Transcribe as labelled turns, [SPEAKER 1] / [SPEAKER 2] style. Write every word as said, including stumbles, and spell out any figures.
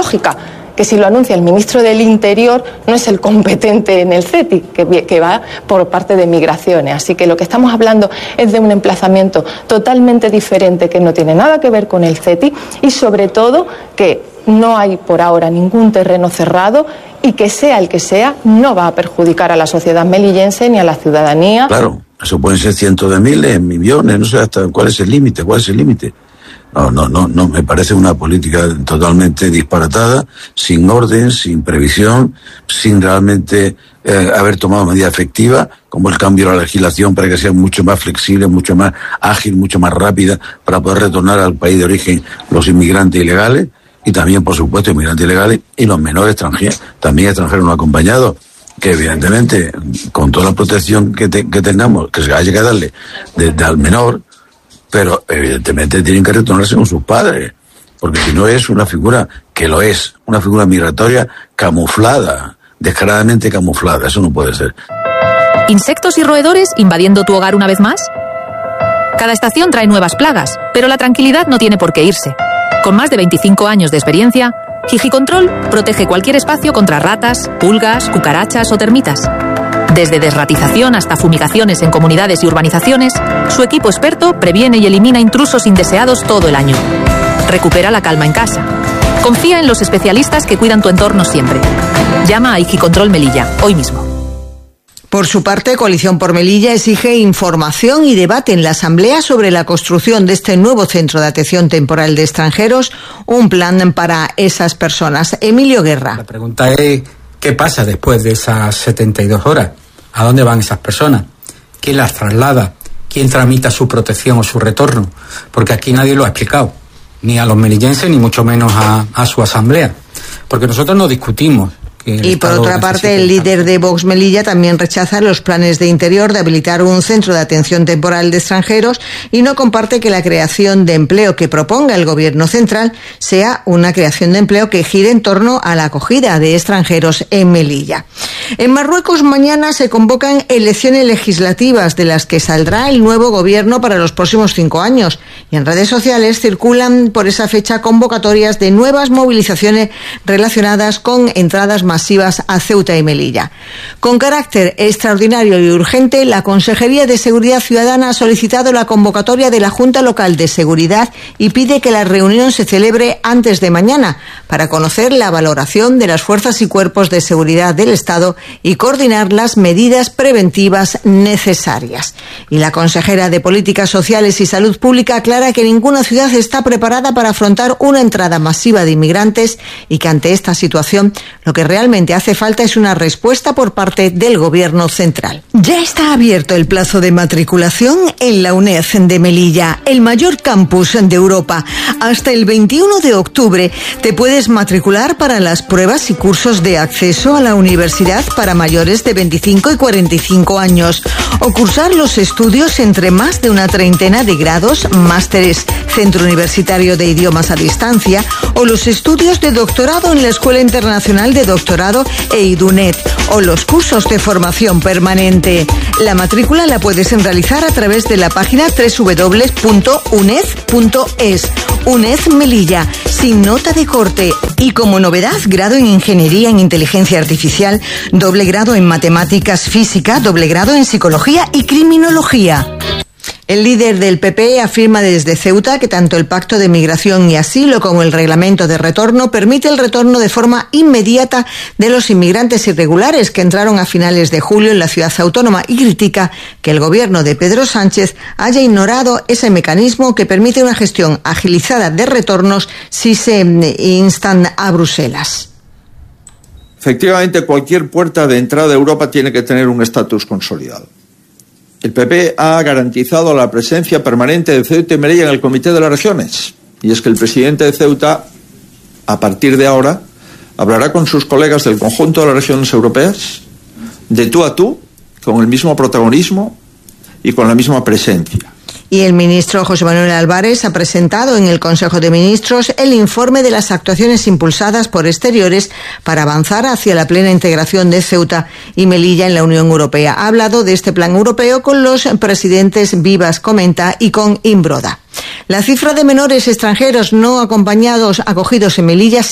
[SPEAKER 1] lógica, que si lo anuncia el ministro del Interior no es el competente en el C E T I, que, que va por parte de Migraciones. Así que lo que estamos hablando es de un emplazamiento totalmente diferente que no tiene nada que ver con el C E T I y sobre todo que no hay por ahora ningún terreno cerrado y que sea el que sea no va a perjudicar a la sociedad melillense ni a la ciudadanía.
[SPEAKER 2] Claro, eso pueden ser cientos de miles, millones, no sé hasta cuál es el límite, cuál es el límite. No, no, no, no, me parece una política totalmente disparatada, sin orden, sin previsión, sin realmente eh, haber tomado medidas efectivas, como el cambio de la legislación para que sea mucho más flexible, mucho más ágil, mucho más rápida, para poder retornar al país de origen los inmigrantes ilegales, y también, por supuesto, inmigrantes ilegales, y los menores extranjeros, también extranjeros no acompañados, que evidentemente, con toda la protección que, te, que tengamos, que se haya que darle desde al menor, pero evidentemente tienen que retornarse con sus padres, porque si no es una figura, que lo es, una figura migratoria camuflada, descaradamente camuflada, eso no puede ser.
[SPEAKER 3] ¿Insectos y roedores invadiendo tu hogar una vez más? Cada estación trae nuevas plagas, pero la tranquilidad no tiene por qué irse. Con más de veinticinco años de experiencia, Higicontrol protege cualquier espacio contra ratas, pulgas, cucarachas o termitas. Desde desratización hasta fumigaciones en comunidades y urbanizaciones, su equipo experto previene y elimina intrusos indeseados todo el año. Recupera la calma en casa. Confía en los especialistas que cuidan tu entorno siempre. Llama a Higicontrol Melilla, hoy mismo.
[SPEAKER 4] Por su parte, Coalición por Melilla exige información y debate en la Asamblea sobre la construcción de este nuevo centro de atención temporal de extranjeros, un plan para esas personas. Emilio Guerra.
[SPEAKER 5] La pregunta es, ¿qué pasa después de esas setenta y dos horas? ¿A dónde van esas personas? ¿Quién las traslada? ¿Quién tramita su protección o su retorno? Porque aquí nadie lo ha explicado, ni a los melillenses, ni mucho menos a, a su asamblea. Porque nosotros no discutimos.
[SPEAKER 4] Y por otra parte, el líder de Vox Melilla también rechaza los planes de Interior de habilitar un centro de atención temporal de extranjeros y no comparte que la creación de empleo que proponga el Gobierno central sea una creación de empleo que gire en torno a la acogida de extranjeros en Melilla. En Marruecos mañana se convocan elecciones legislativas de las que saldrá el nuevo gobierno para los próximos cinco años. Y en redes sociales circulan por esa fecha convocatorias de nuevas movilizaciones relacionadas con entradas masivas a Ceuta y Melilla. Con carácter extraordinario y urgente, la Consejería de Seguridad Ciudadana ha solicitado la convocatoria de la Junta Local de Seguridad y pide que la reunión se celebre antes de mañana para conocer la valoración de las fuerzas y cuerpos de seguridad del Estado y coordinar las medidas preventivas necesarias. Y la consejera de Políticas Sociales y Salud Pública aclara que ninguna ciudad está preparada para afrontar una entrada masiva de inmigrantes y que ante esta situación lo que realmente hace falta es una respuesta por parte del Gobierno central. Ya está abierto el plazo de matriculación en la UNED de Melilla, el mayor campus de Europa. Hasta el veintiuno de octubre te puedes matricular para las pruebas y cursos de acceso a la universidad para mayores de veinticinco y cuarenta y cinco años o cursar los estudios entre más de una treintena de grados, másteres, Centro Universitario de Idiomas a Distancia o los estudios de doctorado en la Escuela Internacional de Doctorado e IDUNET o los cursos de formación permanente. La matrícula la puedes realizar a través de la página doble u doble u doble u punto uned punto es. UNED Melilla, sin nota de corte. Y como novedad, grado en Ingeniería en Inteligencia Artificial, doble grado en Matemáticas Física, doble grado en Psicología y Criminología. El líder del P P afirma desde Ceuta que tanto el Pacto de Migración y Asilo como el Reglamento de Retorno permite el retorno de forma inmediata de los inmigrantes irregulares que entraron a finales de julio en la ciudad autónoma y critica que el gobierno de Pedro Sánchez haya ignorado ese mecanismo que permite una gestión agilizada de retornos si se instan a Bruselas.
[SPEAKER 6] Efectivamente, cualquier puerta de entrada a Europa tiene que tener un estatus consolidado. El P P ha garantizado la presencia permanente de Ceuta y Melilla en el Comité de las Regiones. Y es que el presidente de Ceuta, a partir de ahora, hablará con sus colegas del conjunto de las regiones europeas, de tú a tú, con el mismo protagonismo y con la misma presencia.
[SPEAKER 4] Y el ministro José Manuel Álvarez ha presentado en el Consejo de Ministros el informe de las actuaciones impulsadas por Exteriores para avanzar hacia la plena integración de Ceuta y Melilla en la Unión Europea. Ha hablado de este plan europeo con los presidentes Vivas Comenta y con Imbroda. La cifra de menores extranjeros no acompañados acogidos en Melilla